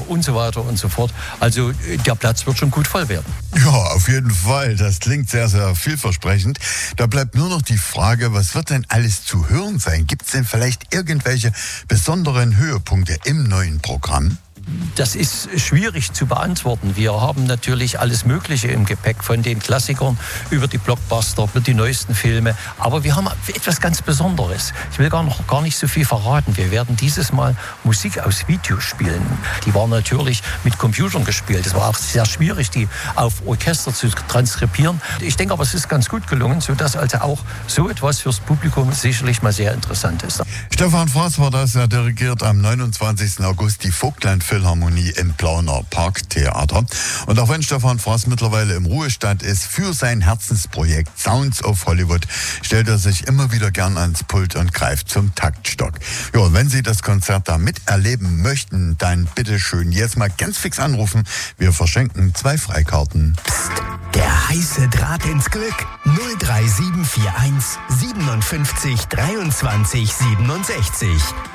und so weiter und so fort. Also der Platz wird schon gut voll werden. Ja, auf jeden Fall. Das klingt sehr, sehr vielversprechend. Da bleibt nur noch die Frage, was wird denn alles zu hören sein? Gibt es denn vielleicht irgendwelche besonderen Höhepunkte im neuen Programm? Das ist schwierig zu beantworten. Wir haben natürlich alles Mögliche im Gepäck, von den Klassikern über die Blockbuster, über die neuesten Filme. Aber wir haben etwas ganz Besonderes. Ich will gar nicht so viel verraten. Wir werden dieses Mal Musik aus Videos spielen. Die waren natürlich mit Computern gespielt. Es war auch sehr schwierig, die auf Orchester zu transkribieren. Ich denke aber, es ist ganz gut gelungen, sodass also auch so etwas fürs Publikum sicherlich mal sehr interessant ist. Stefan Fraß war das. Er dirigiert am 29. August die Vogtland-Philharmonie im Plauner Parktheater. Und auch wenn Stefan Fraß mittlerweile im Ruhestand ist, für sein Herzensprojekt Sounds of Hollywood stellt er sich immer wieder gern ans Pult und greift zum Taktstock. Ja, und wenn Sie das Konzert da miterleben möchten, dann bitte schön jetzt mal ganz fix anrufen. Wir verschenken 2 Freikarten. Psst, der heiße Draht ins Glück. 03741 57 23 67.